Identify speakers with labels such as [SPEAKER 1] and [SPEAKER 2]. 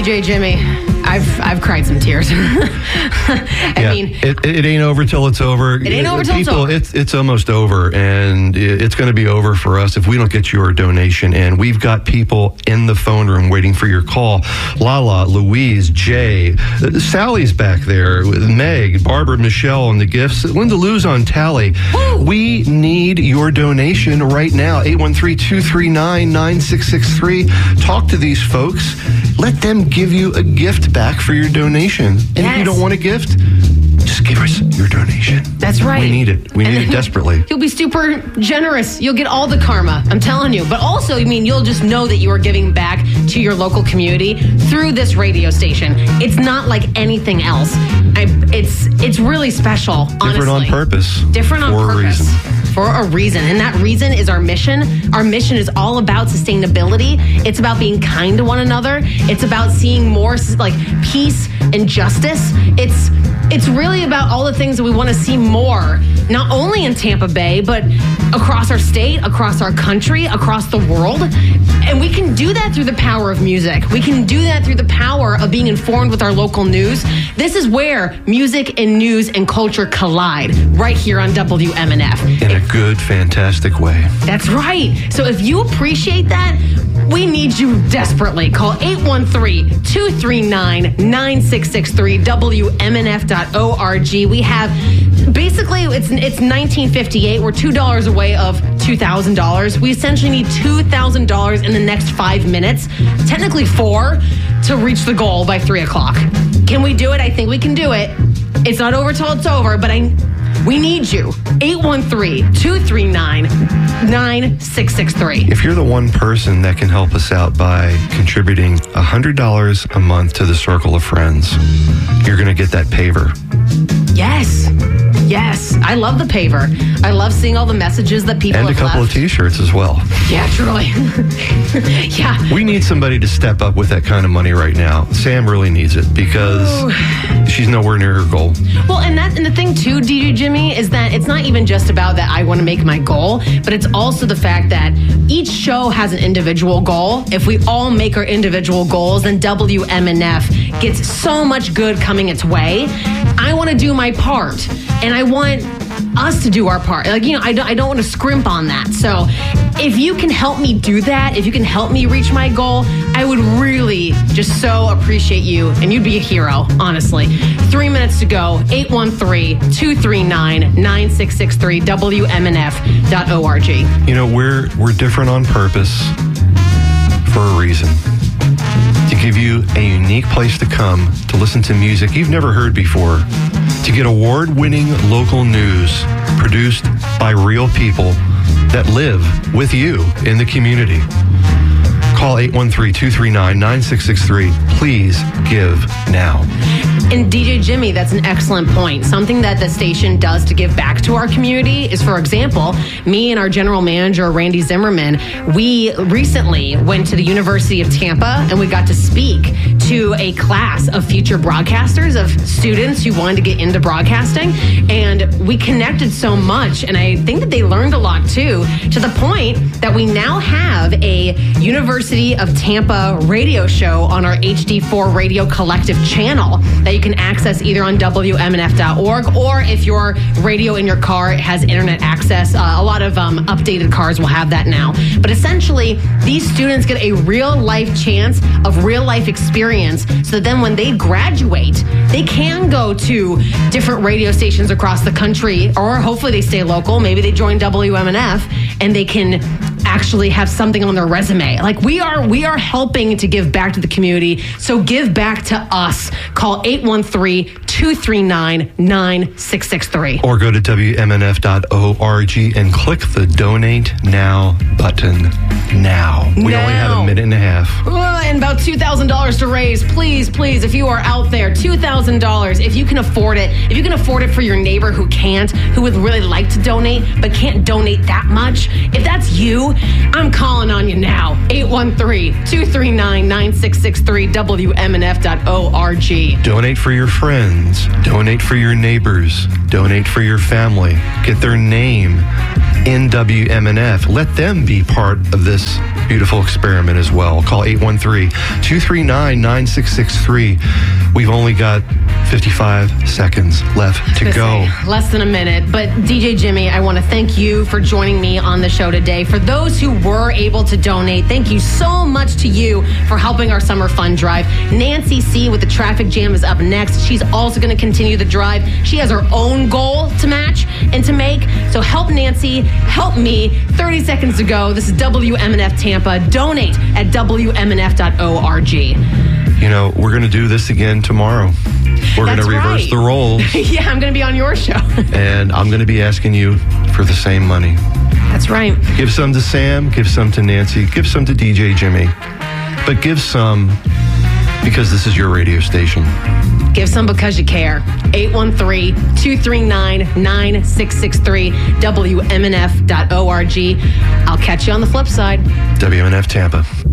[SPEAKER 1] DJ Jimmy, I've cried some tears. I mean,
[SPEAKER 2] it ain't over till it's over.
[SPEAKER 1] It ain't over till it's over.
[SPEAKER 2] It's almost over, and it's going to be over for us if we don't get your donation in. We've got people in the phone room waiting for your call. Lala, Louise, Jay, Sally's back there, Meg, Barbara, Michelle on the gifts. Linda Lou's on tally.
[SPEAKER 1] Woo!
[SPEAKER 2] We need your donation right now. 813-239-9663. Talk to these folks. Let them give you a gift back for your donation. And if you don't want a gift, just give us your donation.
[SPEAKER 1] That's right.
[SPEAKER 2] We need it. We need it desperately.
[SPEAKER 1] You'll be super generous. You'll get all the karma, I'm telling you. But also, you'll just know that you are giving back to your local community through this radio station. It's not like anything else. It's really special, honestly.
[SPEAKER 2] Different on purpose.
[SPEAKER 1] Different on purpose.
[SPEAKER 2] For a reason.
[SPEAKER 1] For a reason. And that reason is our mission. Our mission is all about sustainability. It's about being kind to one another. It's about seeing more like peace and justice. It's really about all the things that we want to see more, not only in Tampa Bay, but across our state, across our country, across the world. And we can do that through the power of music. We can do that through the power of being informed with our local news. This is where music and news and culture collide, right here on WMNF.
[SPEAKER 2] In a good, fantastic way.
[SPEAKER 1] That's right. So if you appreciate that, we need you desperately. Call 813-239-9663, WMNF.org. We have, basically, it's 1958. We're $2 away of $2,000. We essentially need $2,000 in the next 5 minutes, technically 4, to reach the goal by 3 o'clock. Can we do it? I think we can do it. It's not over till it's over, but we need you. 813-239-9663.
[SPEAKER 2] If you're the one person that can help us out by contributing $100 a month to the Circle of Friends, you're going to get that paver.
[SPEAKER 1] Yes. I love the paver. I love seeing all the messages that people have left.
[SPEAKER 2] And a couple of T-shirts as well.
[SPEAKER 1] Yeah, truly. Yeah.
[SPEAKER 2] We need somebody to step up with that kind of money right now. Sam really needs it because she's nowhere near her goal.
[SPEAKER 1] Well, and the thing too, DJ Jimmy, is that it's not even just about that I want to make my goal, but it's also the fact that each show has an individual goal. If we all make our individual goals, then WMNF gets so much good coming its way. I want to do my part, and I want us to do our part. I don't want to scrimp on that. So if you can help me do that, if you can help me reach my goal, I would really just so appreciate you, and you'd be a hero, honestly. 3 minutes to go. 813-239-9663, WMNF.org.
[SPEAKER 2] We're different on purpose for a reason. To give you a unique place to come to listen to music you've never heard before, to get award-winning local news produced by real people that live with you in the community. Call 813-239-9663. Please give now.
[SPEAKER 1] And DJ Jimmy, that's an excellent point. Something that the station does to give back to our community is, for example, me and our general manager, Randy Zimmerman, we recently went to the University of Tampa and we got to speak to a class of future broadcasters, of students who wanted to get into broadcasting. And we connected so much. And I think that they learned a lot too, to the point that we now have a University of Tampa radio show on our HD4 Radio Collective channel that you can access either on WMNF.org, or if your radio in your car has internet access. A lot of updated cars will have that now. But essentially, these students get a real life chance of real life experience, so that then when they graduate, they can go to different radio stations across the country, or hopefully they stay local. Maybe they join WMNF and they can actually have something on their resume. Like we are helping to give back to the community. So give back to us. Call 813-239-9663.
[SPEAKER 2] Or go to WMNF.org and click the Donate Now button now. We only have a minute and a half.
[SPEAKER 1] And about $2,000 to raise. Please, if you are out there, $2,000. If you can afford it. If you can afford it for your neighbor who can't, who would really like to donate, but can't donate that much. If that's you, I'm calling on you now. 813-239-9663, WMNF.org.
[SPEAKER 2] Donate for your friends. Donate for your neighbors. donate for your family, get their name in WMNF. Let them be part of this beautiful experiment as well. Call 813-239-9663. We've only got 55 seconds left to go.
[SPEAKER 1] Less than a minute. But DJ Jimmy, I want to thank you for joining me on the show today. For those who were able to donate, thank you so much to you for helping our summer fun drive. Nancy C. with the traffic jam is up next. She's also going to continue the drive. She has her own goal to match and to make. So help Nancy, help me. 30 seconds to go. This is WMNF Tampa. Donate at WMNF.org.
[SPEAKER 2] You know, we're going to do this again tomorrow. We're going to reverse the roles.
[SPEAKER 1] Yeah, I'm going to be on your show.
[SPEAKER 2] And I'm going to be asking you for the same money.
[SPEAKER 1] That's right.
[SPEAKER 2] Give some to Sam, give some to Nancy, give some to DJ Jimmy. But give some because this is your radio station.
[SPEAKER 1] Give some because you care. 813-239-9663, WMNF.org. I'll catch you on the flip side.
[SPEAKER 2] WMNF Tampa.